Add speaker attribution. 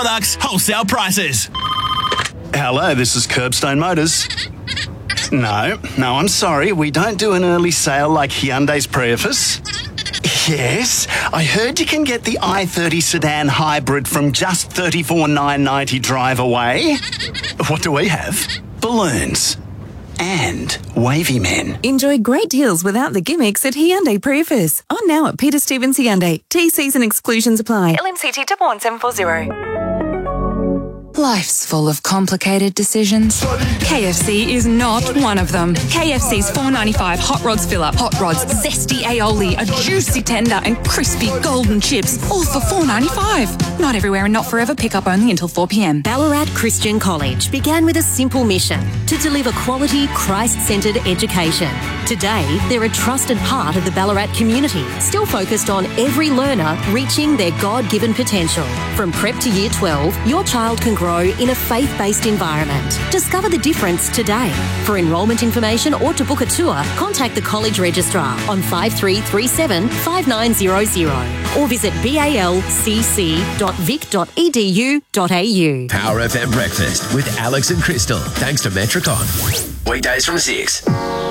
Speaker 1: Products wholesale prices.
Speaker 2: Hello, this is Curbstone Motors. No, I'm sorry. We don't do an early sale like Hyundai's Prius. Yes, I heard you can get the i30 sedan hybrid from just $34,990 drive away. What do we have? Balloons. And wavy men.
Speaker 3: Enjoy great deals without the gimmicks at Hyundai Prius. On now at Peter Stevens Hyundai. TCs and exclusions apply. LMCT 11740.
Speaker 4: Life's full of complicated decisions. KFC is not one of them. KFC's $4.95 Hot Rods Fill-Up, Hot Rods, zesty aioli, a juicy tender and crispy golden chips, all for $4.95. Not everywhere and not forever. Pick up only until 4 p.m.
Speaker 5: Ballarat Christian College began with a simple mission to deliver quality, Christ-centred education. Today, they're a trusted part of the Ballarat community, still focused on every learner reaching their God-given potential. From prep to year 12, your child can grow in a faith-based environment. Discover the difference today. For enrolment information or to book a tour, contact the college registrar on 5337 5900 or visit balcc.vic.edu.au.
Speaker 6: Power FM Breakfast with Alex and Crystal, thanks to Metricon. Weekdays from 6.